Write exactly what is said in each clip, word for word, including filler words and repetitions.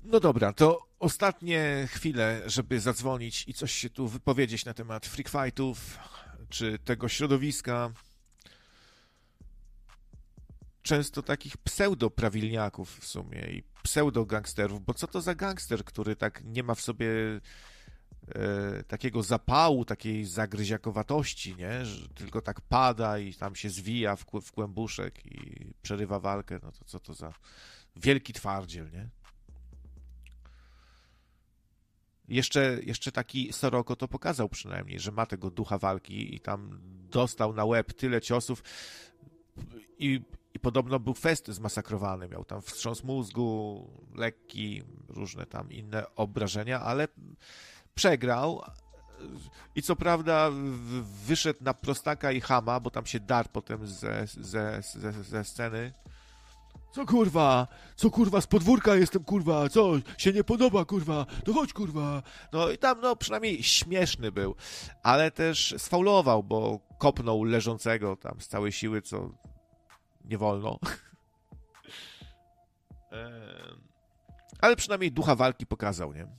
No dobra, to ostatnie chwile, żeby zadzwonić i coś się tu wypowiedzieć na temat freak fightów, czy tego środowiska. Często takich pseudo-prawilniaków w sumie i pseudo-gangsterów, bo co to za gangster, który tak nie ma w sobie e, takiego zapału, takiej zagryziakowatości, nie? Że tylko tak pada i tam się zwija w, w kłębuszek i przerywa walkę, no to co to za wielki twardziel, nie? Jeszcze, jeszcze taki Soroko to pokazał przynajmniej, że ma tego ducha walki i tam dostał na łeb tyle ciosów i, i podobno był fest zmasakrowany, miał tam wstrząs mózgu, lekki, różne tam inne obrażenia, ale przegrał i co prawda wyszedł na prostaka i chama, bo tam się darł potem ze, ze, ze, ze sceny. Co kurwa? Co kurwa? Z podwórka jestem kurwa, co? Się nie podoba kurwa, to chodź kurwa. No i tam no przynajmniej śmieszny był, ale też sfaulował, bo kopnął leżącego tam z całej siły, co nie wolno. Ale przynajmniej ducha walki pokazał, nie?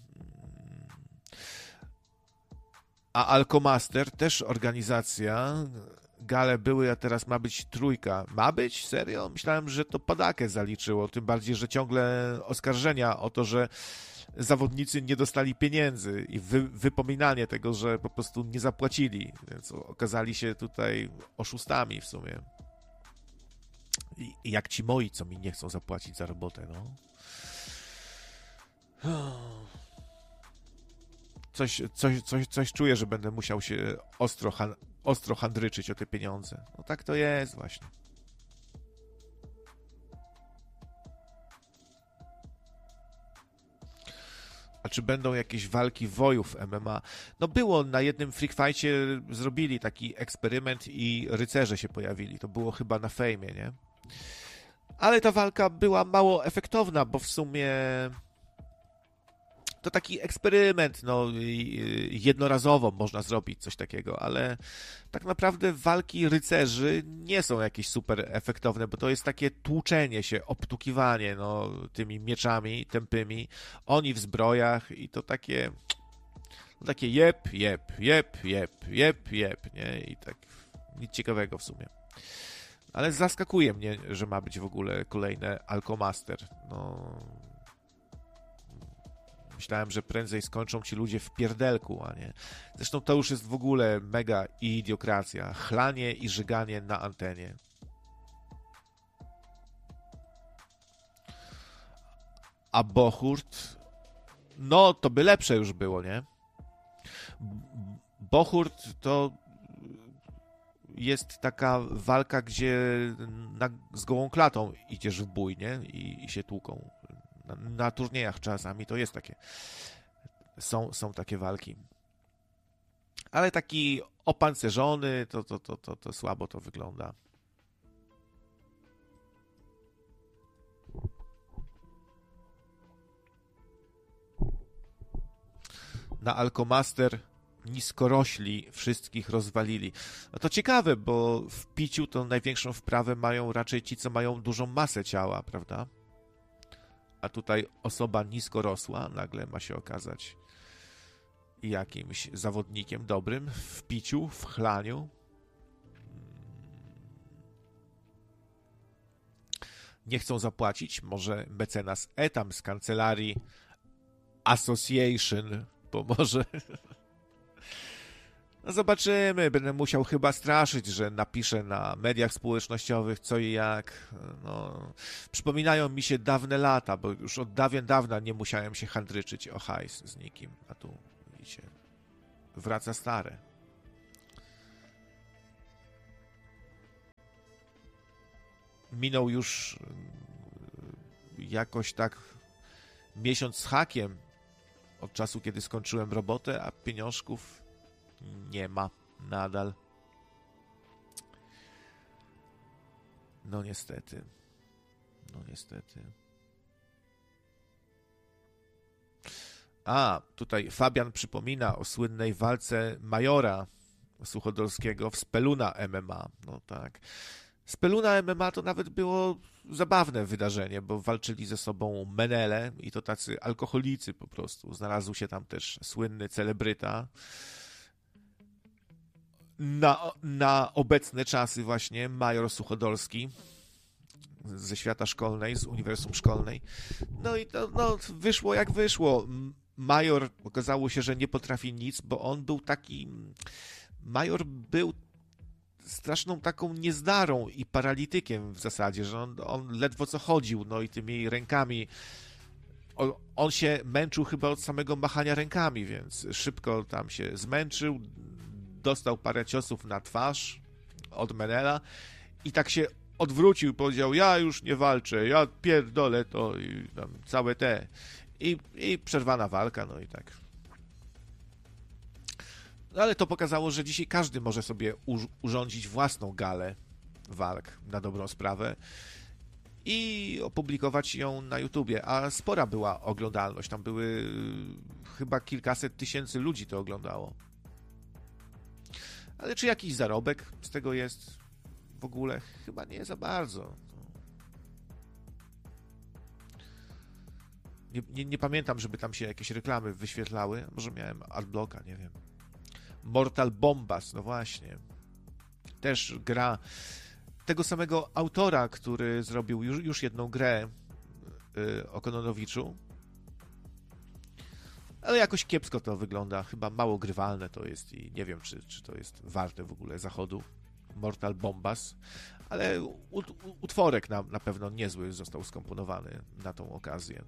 A Alkomaster, też organizacja, gale były, a teraz ma być trójka. Ma być? Serio? Myślałem, że to padakę zaliczyło, tym bardziej, że ciągle oskarżenia o to, że zawodnicy nie dostali pieniędzy i wy, wypominanie tego, że po prostu nie zapłacili, więc okazali się tutaj oszustami w sumie. I, i jak ci moi, co mi nie chcą zapłacić za robotę, no. Coś, coś, coś, coś czuję, że będę musiał się ostro, han, ostro handryczyć o te pieniądze. No tak to jest właśnie. A czy będą jakieś walki wojów M M A? No było, na jednym freak fightie zrobili taki eksperyment i rycerze się pojawili. To było chyba na fejmie, nie? Ale ta walka była mało efektowna, bo w sumie to taki eksperyment, no jednorazowo można zrobić coś takiego, ale tak naprawdę walki rycerzy nie są jakieś super efektowne, bo to jest takie tłuczenie się, obtukiwanie, no, tymi mieczami tępymi, oni w zbrojach i to takie no, takie jep, jep, jep, jep, jep, jep, nie? I tak nic ciekawego w sumie. Ale zaskakuje mnie, że ma być w ogóle kolejne Alkomaster. No... Myślałem, że prędzej skończą ci ludzie w pierdelku, a nie. Zresztą to już jest w ogóle mega idiokracja. Chlanie i żyganie na antenie. A Bohurt? No, to by lepsze już było, nie? Bohurt to jest taka walka, gdzie na, z gołą klatą idziesz w bój, nie? I, i się tłuką. Na, na turniejach czasami to jest takie. Są, są takie walki. Ale taki opancerzony, to, to, to, to, to słabo to wygląda. Na Alkomaster niskorośli wszystkich rozwalili. No to ciekawe, bo w piciu to największą wprawę mają raczej ci, co mają dużą masę ciała, prawda? A tutaj osoba niskorosła nagle ma się okazać jakimś zawodnikiem dobrym w piciu, w chlaniu. Nie chcą zapłacić. Może mecenas Etam z kancelarii Association pomoże. No zobaczymy. Będę musiał chyba straszyć, że napiszę na mediach społecznościowych co i jak. No, przypominają mi się dawne lata, bo już od dawien dawna nie musiałem się handryczyć o hajs z nikim. A tu, widzicie, wraca stare. Minął już jakoś tak miesiąc z hakiem od czasu, kiedy skończyłem robotę, a pieniążków nie ma nadal. No niestety. No niestety. A, tutaj Fabian przypomina o słynnej walce Majora Suchodolskiego w Speluna M M A. No tak. Speluna M M A to nawet było zabawne wydarzenie, bo walczyli ze sobą menele i to tacy alkoholicy po prostu. Znalazł się tam też słynny celebryta. Na, na obecne czasy właśnie major Suchodolski ze świata szkolnej, z uniwersum szkolnej. No i to no, wyszło jak wyszło. Major okazało się, że nie potrafi nic, bo on był taki... Major był straszną taką niezdarą i paralitykiem w zasadzie, że on, on ledwo co chodził, no i tymi rękami... On, on się męczył chyba od samego machania rękami, więc szybko tam się zmęczył, dostał parę ciosów na twarz od Menela i tak się odwrócił i powiedział, ja już nie walczę, ja pierdolę to i tam całe te. I, i przerwana walka, no i tak. No ale to pokazało, że dzisiaj każdy może sobie u- urządzić własną galę walk na dobrą sprawę i opublikować ją na YouTubie, a spora była oglądalność, tam były chyba kilkaset tysięcy ludzi to oglądało. Ale czy jakiś zarobek z tego jest w ogóle? Chyba nie za bardzo. Nie, nie, nie pamiętam, żeby tam się jakieś reklamy wyświetlały. Może miałem adblocka, nie wiem. Mortal Bombas, no właśnie. Też gra tego samego autora, który zrobił już, już jedną grę yy, o Kononowiczu. Ale jakoś kiepsko to wygląda. Chyba mało grywalne to jest i nie wiem, czy, czy to jest warte w ogóle zachodu. Mortal Bombas. Ale ut, utworek na, na pewno niezły został skomponowany na tą okazję.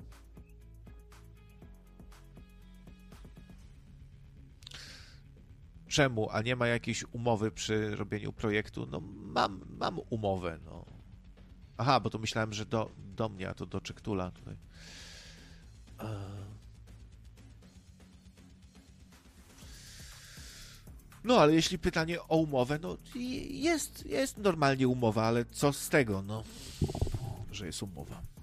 Czemu? A nie ma jakiejś umowy przy robieniu projektu? No mam, mam umowę, no. Aha, bo to myślałem, że do, do mnie, a to do Czektula tutaj. No, ale jeśli pytanie o umowę, no jest, jest normalnie umowa, ale co z tego, no, że jest umowa?